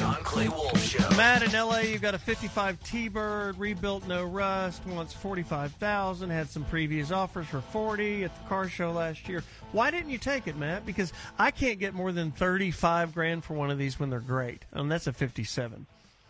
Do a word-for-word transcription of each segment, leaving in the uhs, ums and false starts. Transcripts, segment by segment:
John Clay Wolf Show. Matt in L A, you've got a fifty-five T-Bird, rebuilt, no rust, wants forty-five thousand dollars, had some previous offers for forty at the car show last year. Why didn't you take it, Matt? Because I can't get more than thirty-five grand for one of these when they're great. And that's a fifty-seven.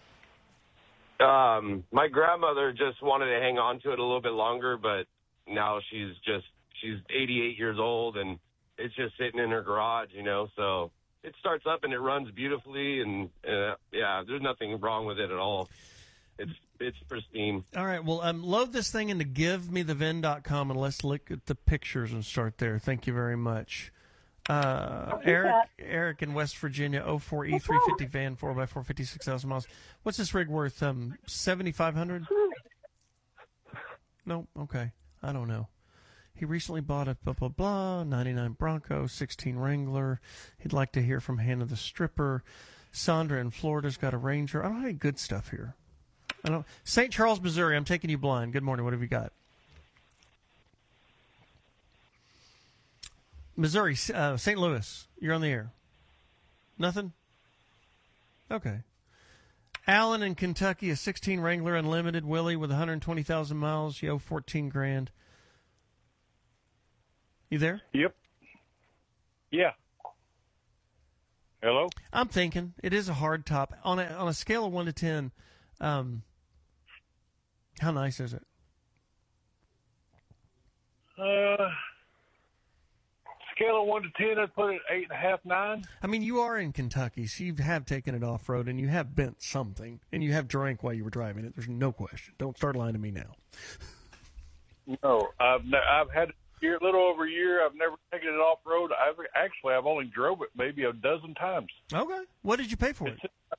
Um, my grandmother just wanted to hang on to it a little bit longer, but now she's just, she's eighty-eight years old, and it's just sitting in her garage, you know, so it starts up and it runs beautifully, and uh, yeah, there's nothing wrong with it at all. It's it's pristine. All right, well, um, load this thing into give me the V I N dot com and let's look at the pictures and start there. Thank you very much. Uh, Eric Eric in West Virginia, oh four E three fifty van, four by four, fifty-six thousand miles. What's this rig worth? Um, seventy-five hundred dollars? No? Okay. I don't know. He recently bought a blah, blah, blah, ninety-nine Bronco, sixteen Wrangler. He'd like to hear from Hannah the Stripper. Sandra in Florida's got a Ranger. I don't have any good stuff here. I don't. Saint Charles, Missouri, I'm taking you blind. Good morning. What have you got? Missouri, uh, Saint Louis, you're on the air. Nothing? Okay. Alan in Kentucky, a sixteen Wrangler Unlimited Willie with one hundred twenty thousand miles. You owe fourteen grand. You there? Yep. Yeah. Hello? I'm thinking it is a hard top. On a, on a scale of one to ten, um, how nice is it? Uh, scale of one to ten, I'd put it eight and a half, nine. I mean, you are in Kentucky, so you have taken it off road, and you have bent something, and you have drank while you were driving it. There's no question. Don't start lying to me now. No, I've ne- I've had it a year, little over a year. I've never taken it off road. I've actually I've only drove it maybe a dozen times. Okay. What did you pay for it?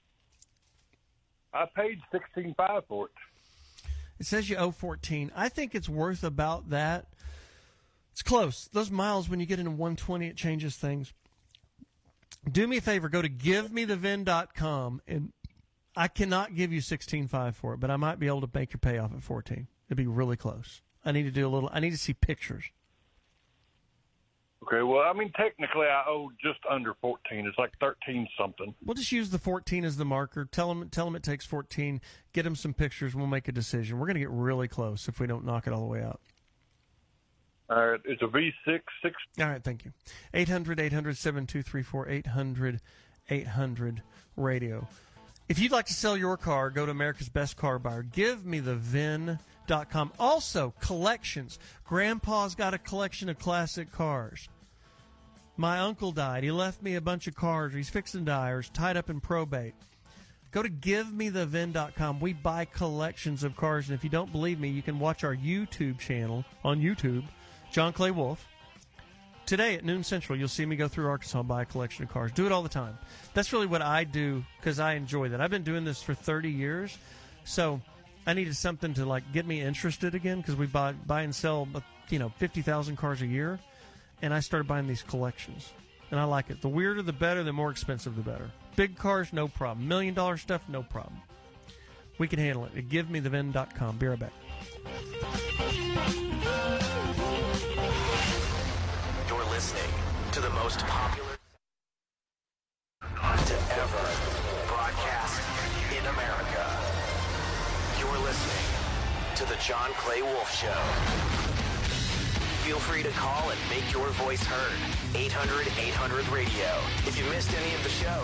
I paid sixteen five for it. It says you owe fourteen. I think it's worth about that. It's close. Those miles, when you get into one twenty, it changes things. Do me a favor. Go to give me the V I N dot com, and I cannot give you sixteen five for it, but I might be able to make your payoff at fourteen. It'd be really close. I need to do a little. I need to see pictures. Okay, well, I mean, technically, I owe just under fourteen. It's like thirteen something. We'll just use the fourteen as the marker. Tell them, tell them it takes fourteen. Get them some pictures, and we'll make a decision. We're going to get really close if we don't knock it all the way out. All right, it's a V six. Six. All right, thank you. eight hundred, eight hundred, seven two three four, eight hundred, eight hundred, radio. If you'd like to sell your car, go to America's Best Car Buyer. Give me the V I N dot com. Also, collections. Grandpa's got a collection of classic cars. My uncle died. He left me a bunch of cars. He's fixing to die or is tied up in probate. Go to give me the V I N dot com. We buy collections of cars. And if you don't believe me, you can watch our YouTube channel on YouTube, John Clay Wolf. Today at noon Central, you'll see me go through Arkansas and buy a collection of cars. Do it all the time. That's really what I do because I enjoy that. I've been doing this for thirty years, so I needed something to like get me interested again because we buy buy and sell, you know, fifty thousand cars a year, and I started buying these collections, and I like it. The weirder, the better. The more expensive, the better. Big cars, no problem. Million dollar stuff, no problem. We can handle it. At give me the V I N dot com. Be right back. Listening to the most popular to ever broadcast in America. You're listening to the John Clay Wolf Show. Feel free to call and make your voice heard. eight hundred, eight hundred, radio. If you missed any of the show,